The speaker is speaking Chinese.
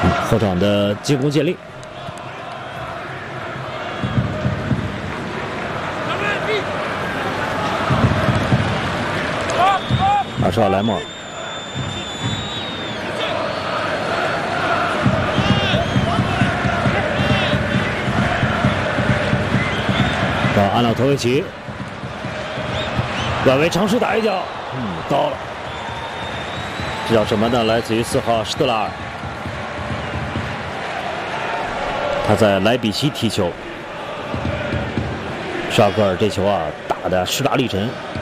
后场的进攻建立。20号莱莫尔，到安纳托维奇，外围尝试打一脚，高了。这叫什么呢？来自于4号施特拉尔，他在莱比锡踢球。沙克尔这球啊打的势大力沉，